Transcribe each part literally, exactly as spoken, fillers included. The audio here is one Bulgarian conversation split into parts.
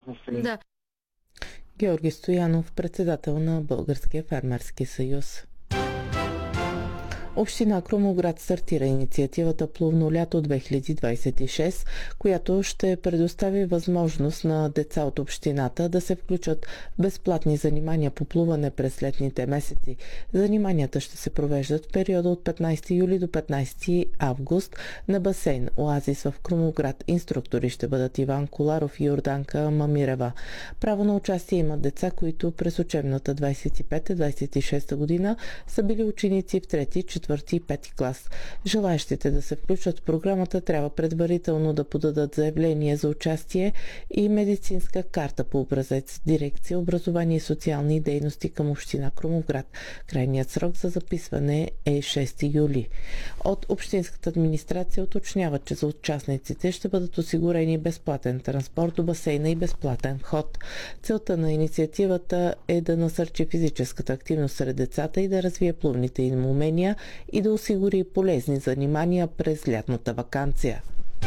разни страни. Да. Георги Стоянов, председател на Българския фермерски съюз. Община Крумовград стартира инициативата Плувно лято две хиляди двадесет и шеста, която ще предостави възможност на деца от общината да се включат в безплатни занимания по плуване през летните месеци. Заниманията ще се провеждат в периода от петнадесети юли до петнадесети август на басейн Оазис в Крумовград. Инструктори ще бъдат Иван Коларов и Йорданка Мамирева. Право на участие имат деца, които през учебната двадесет и пета двадесет и шеста година са били ученици в трети, четвърти и пети клас. Желаещите да се включат в програмата трябва предварително да подадат заявление за участие и медицинска карта по образец. Дирекция образование и социални дейности към община Крумовград. Крайният срок за записване е шести юли. От общинската администрация уточняват, че за участниците ще бъдат осигурени безплатен транспорт до басейна и безплатен вход. Целта на инициативата е да насърчи физическата активност сред децата и да развие плувните им умения и да осигури полезни занимания през лятната ваканция.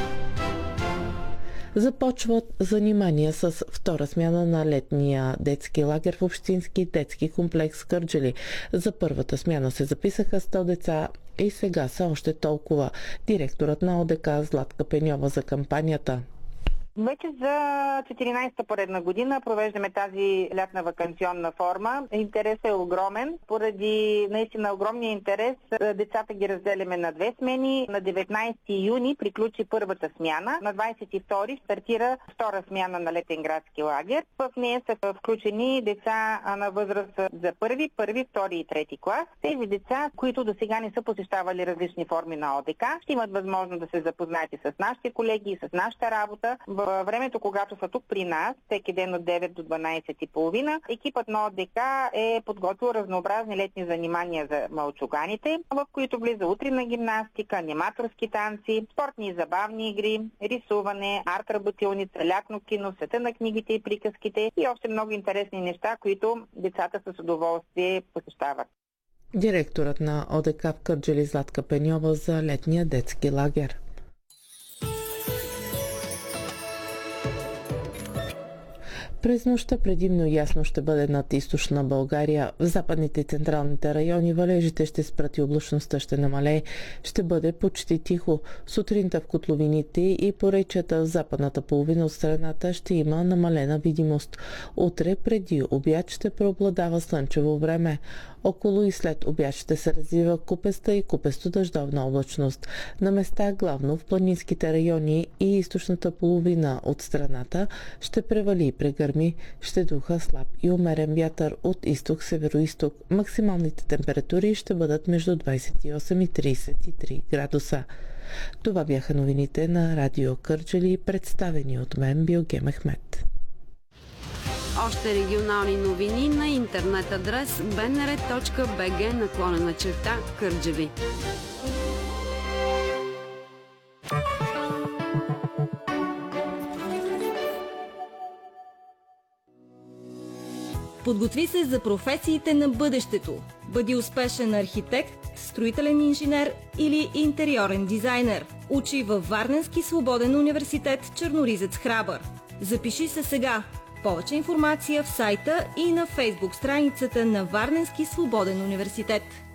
Започват занимания с втора смяна на летния детски лагер в общински детски комплекс Кърджали. За първата смяна се записаха сто деца и сега са още толкова. Директорът на ОДК Златка Пеньова за кампанията. Вече за четиринадесета поредна година провеждаме тази лятна ваканционна форма. Интересът е огромен. Поради наистина огромния интерес децата ги разделяме на две смени. На деветнадесети юни приключи първата смяна. На двадесет и втори стартира втора смяна на летен градски лагер. В нея са включени деца на възраст за първи, първи, втори и трети клас. Тези деца, които до сега не са посещавали различни форми на ОДК, ще имат възможност да се запознаят и с нашите колеги, и с нашата работа. Във времето, когато са тук при нас, всеки ден от девет до дванадесет и половина, екипът на ОДК е подготвил разнообразни летни занимания за малчуганите, в които влиза утринна гимнастика, аниматорски танци, спортни и забавни игри, рисуване, арт-работилница, лятно кино, света на книгите и приказките и още много интересни неща, които децата с удоволствие посещават. Директорът на ОДК в Кърджали Златка Пеньова за летния детски лагер. През нощта предимно ясно ще бъде над източна България. В западните и централните райони валежите ще спрат и облачността ще намалее. Ще бъде почти тихо. Сутринта в котловините и поречията в западната половина от страната ще има намалена видимост. Утре преди обяд ще преобладава слънчево време. Около и след обяд ще се развива купеста и купесто-дъждовна облачност. На места, главно в планинските райони и източната половина от страната, ще превали и прегърми, ще духа слаб и умерен вятър от изток-североизток. Максималните температури ще бъдат между двадесет и осем и тридесет и три градуса. Това бяха новините на Радио Кърджали, представени от мен Билге Мехмет. Още регионални новини на интернет адрес би ен ар точка би джи наклонена черта Кърджали. Подготви се за професиите на бъдещето. Бъди успешен архитект, строителен инженер или интериорен дизайнер. Учи във Варненски свободен университет Черноризец Храбър. Запиши се сега. Повече информация в сайта и на Фейсбук страницата на Варненски свободен университет.